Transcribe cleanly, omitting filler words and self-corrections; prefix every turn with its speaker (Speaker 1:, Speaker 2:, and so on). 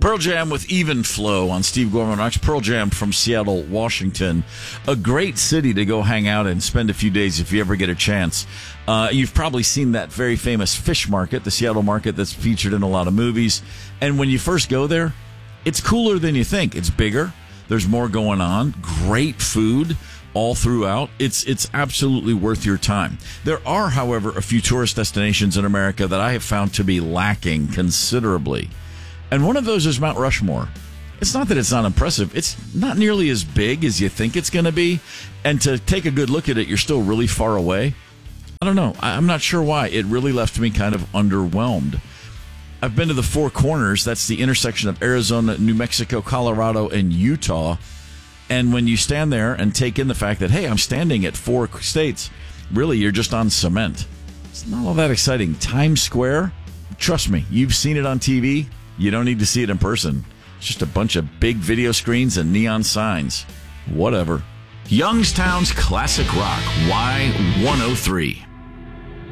Speaker 1: Pearl Jam with Even Flow on Steve Gorman Rocks. Pearl Jam from Seattle, Washington. A great city to go hang out and spend a few days if you ever get a chance. You've probably seen that very famous fish market, the Seattle market that's featured in a lot of movies. And when you first go there, it's cooler than you think. It's bigger. There's more going on. Great food all throughout. It's absolutely worth your time. There are, however, a few tourist destinations in America that I have found to be lacking considerably. And one of those is Mount Rushmore. It's not that it's not impressive. It's not nearly as big as you think it's going to be. And to take a good look at it, you're still really far away. I don't know. I'm not sure why. It really left me kind of underwhelmed. I've been to the Four Corners. That's the intersection of Arizona, New Mexico, Colorado, and Utah. And when you stand there and take in the fact that, hey, I'm standing at 4 states, really, you're just on cement. It's not all that exciting. Times Square, trust me, you've seen it on TV. You don't need to see it in person. It's just a bunch of big video screens and neon signs. Whatever. Youngstown's Classic Rock, Y103.